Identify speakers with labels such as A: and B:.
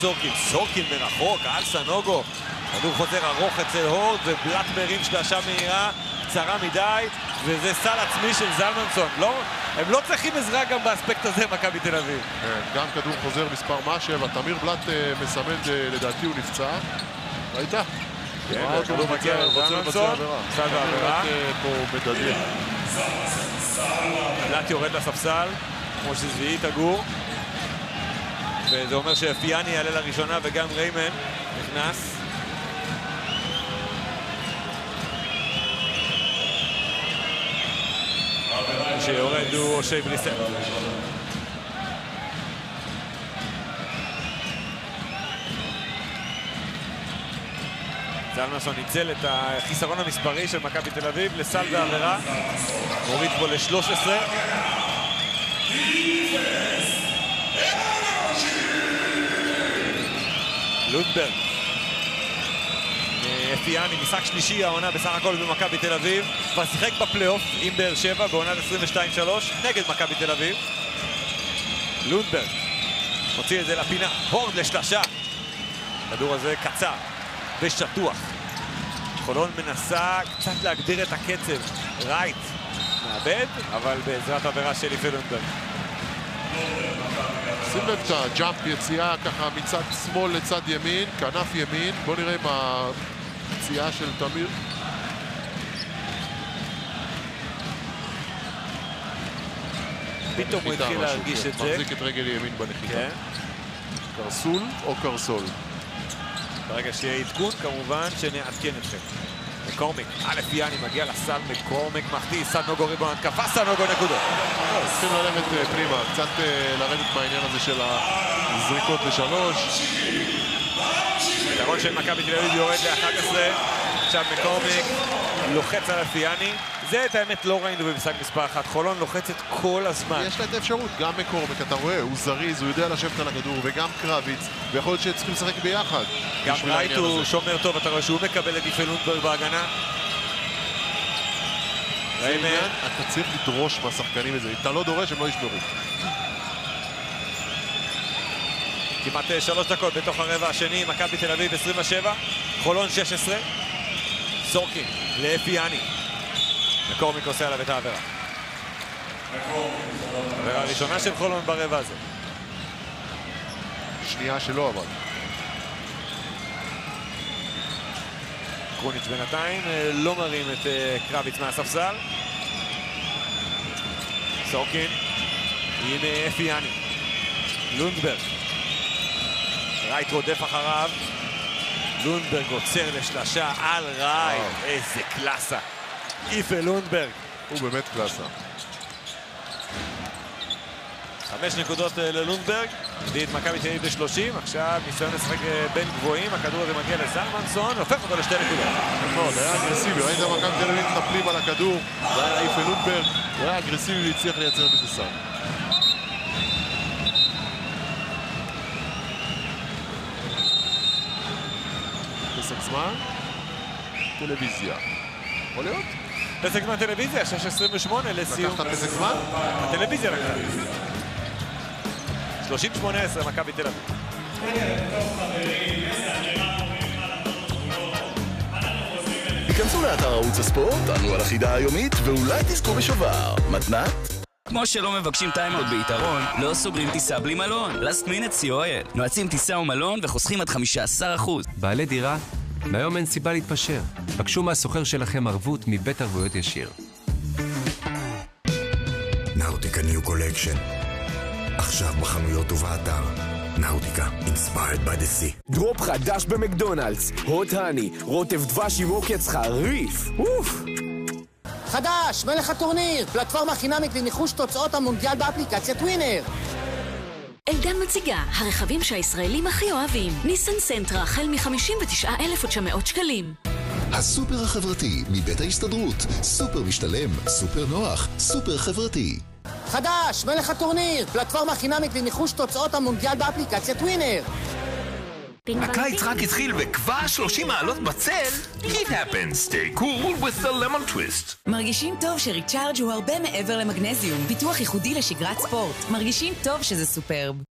A: סורקין מרחוק, על סנוגו, כדור חוזר ארוך אצל הורד ובלט מרים שלשה מהירה, קצרה מדי, וזה סל עצמי של זלמנסון. הם לא צריכים עזרה גם באספקט הזה, מכבי תל אביב.
B: גם כדור חוזר מספר משהו, תמיר בלט מסמן, לדעתי הוא נפצע. ראית?
A: כן, הכדור מגיע לזלמנסון, סל בעבירה.
B: פה מדדיה.
A: בלט יורד לספסל, כמו שזיהית הגור. וזה אומר שפיאני יעלה לראשונה וגם ריימן נכנס. שיורד הוא אושי בריסט. זלמנסון ניצל את החיסרון המספרי של מכבי תל אביב לסל בעבירה. מוריד בו ל-13. לונדברג. פיאני, משחק שלישי העונה בסך הכל במכבי תל אביב. כבר שיחק בפלייאוף עם באר שבע בעונת 22-3 נגד מכבי תל אביב. לונדברג מוציא את זה לפינה, הורד לשלשה. הכדור הזה קצר ושטוח. חולון מנסה קצת להגדיר את הקצב. רייט מאבד, אבל בעזרת עבירה של איפה לונדברג.
B: שים לב את הג'אמפ, יציאה ככה מצד שמאל לצד ימין, כנף ימין. בוא נראה עם היציאה של תמיר.
A: פתאום הוא התחיל להרגיש את זה.
B: מחזיק את רגל ימין בנחיתה.
A: כן.
B: קרסול או קרסול?
A: ברגע שיהיה עדכון, כמובן שנעדכן אתכם. מקורמיק, א' פיאני מגיע לסל, מקורמיק מחטיא, סנוגו ריבון התקפה, סנוגו נקודות.
B: צריכים ללכת פנימה, קצת לרדת מהעניין הזה של הזריקות לשלוש.
A: היתרון של מכבי תל אביב יורד ל-11, עכשיו מקורמיק לוחץ על פיאני. זה את האמת לא ראינו במשחק מספר 1, חולון לוחצת כל הזמן.
B: יש לה את האפשרות, גם מקורמיק, אתה רואה, הוא זריז, הוא יודע לשבת על הכדור, וגם קרביץ, ויכול להיות שצריכים לשחק ביחד.
A: גם רייט הוא שומר טוב, אתה רואה שהוא מקבל את איפה לונדברג בהגנה.
B: אתה צריך לדרוש מהשחקנים את זה, אם אתה לא דורש, הם לא ישמרו.
A: כמעט 3 דקות בתוך הרבע השני, מכבי תל אביב 27, חולון 16. סורקין לפיאני. מקורמיק עושה עליו את העבירה. העבירה הראשונה של חולון ברבע הזה.
B: שנייה שלא עבד.
A: קרוניץ' בינתיים לא מרים את קרביץ מהספסל. סורקין עם פיאני. לונדברג. רייט רודף אחריו. לונדברג עוצר לשלשה על רייט. איזה קלאסה. איפה לונדברג.
B: הוא באמת קלאסה.
A: 5 נקודות ללונדברג. הביא את מכבי תל אביב ב-30. עכשיו ניסיון לשחק בין גבוהים. הכדור הזה מגיע לזלמנסון. הופך אותו ל2 נקודות.
B: נכון, היה אגרסיבי. ראית מכבי תל אביב מתנפלים על הכדור. זה היה איפה לונדברג. הוא היה אגרסיבי והצליח לייצר בזה סל. פסק זמן. טלוויזיה. יכול להיות?
A: פסק זמן טלוויזיה, 6:28 לסיום.
B: לקחת פסק זמן?
A: הטלוויזיה לקחת. 30-18, מכבי תל אביב.
C: היכנסו לאתר ערוץ הספורט, ענו על החידה היומית, ואולי תזכו בשובר. מתנת?
D: כמו שלא מבקשים טיימאוט ביתרון, לא סוגרים טיסה בלי מלון. Last Minute COL. נועצים טיסה ומלון וחוסכים עד 15%.
E: בעלי דירה, מהיום אין סיבה להתפשר. בקשו מהסוחר שלכם ערבות מבית ערבויות ישיר.
F: נאוטיקה ניו קולקשן. עכשיו בחנויות ובאתר. נאוטיקה, inspired by the sea.
G: דרופ חדש במקדונלדס. הוט הני, רוטב דבש עם עוקץ חריף. אוף!
H: חדש, מלך הטורניר, פלטפורמה חינמית לניחוש תוצאות המונדיאל באפליקציית ווינר.
I: אלדן מציגה, הרכבים שהישראלים הכי אוהבים. ניסן סנטרה, החל מ-59,900 שקלים.
F: הסופר החברתי מבית ההסתדרות. סופר משתלם, סופר נוח, סופר חברתי.
H: חדש, מלך הטורניר, פלטפורמה חינמית לניחוש תוצאות המונדיאל באפליקציית ווינר.
J: הקיץ רק התחיל וכבר 30 מעלות בצל? It happens. Stay cool with the lemon twist.
K: מרגישים טוב שריקצ'ארג' הוא הרבה מעבר למגנזיום. פיתוח ייחודי לשגרת ספורט. מרגישים טוב שזה סופרב.